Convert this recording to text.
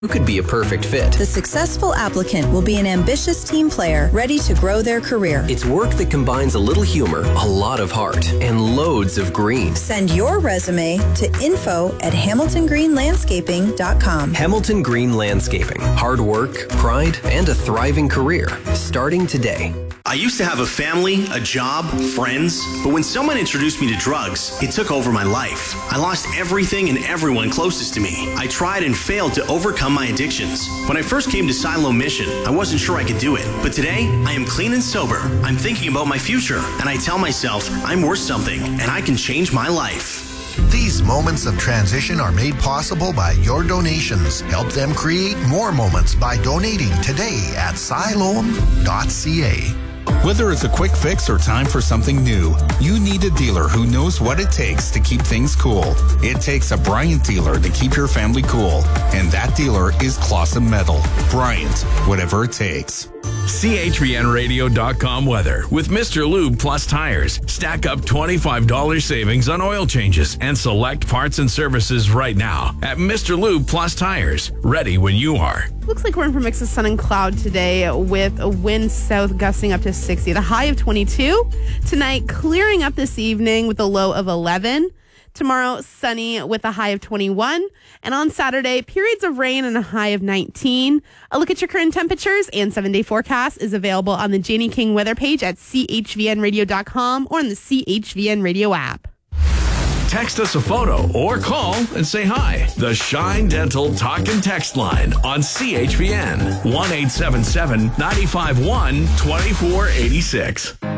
Who could be a perfect fit? The successful applicant will be an ambitious team player ready to grow their career. It's work that combines a little humor, a lot of heart, and loads of green. Send your resume to info@hamiltongreenlandscaping.com. Hamilton Green Landscaping. Hard work, pride, and a thriving career. Starting today. I used to have a family, a job, friends, but when someone introduced me to drugs, it took over my life. I lost everything and everyone closest to me. I tried and failed to overcome my addictions. When I first came to Silo Mission, I wasn't sure I could do it. But today, I am clean and sober. I'm thinking about my future, and I tell myself I'm worth something, and I can change my life. These moments of transition are made possible by your donations. Help them create more moments by donating today at siloam.ca. Whether it's a quick fix or time for something new, you need a dealer who knows what it takes to keep things cool. It takes a Bryant dealer to keep your family cool, and that dealer is Clausen Metal. Bryant, whatever it takes. CHVNradio.com weather with Mr. Lube Plus Tires. Stack up $25 savings on oil changes and select parts and services right now at Mr. Lube Plus Tires. Ready when you are. Looks like we're in for a mix of sun and cloud today with a wind south gusting up to 60. The high of 22. Tonight, clearing up this evening with a low of 11. Tomorrow, sunny with a high of 21. And on Saturday, periods of rain and a high of 19. A look at your current temperatures and 7-day forecast is available on the Janie King weather page at chvnradio.com or on the CHVN Radio app. Text us a photo or call and say hi. The Shine Dental Talk and Text line on CHVN 1-877-951-2486.